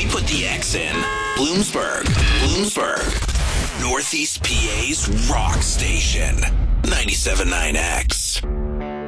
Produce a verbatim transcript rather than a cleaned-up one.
Put the X in. Bloomsburg. Bloomsburg. Northeast P A's rock station. ninety-seven point nine X.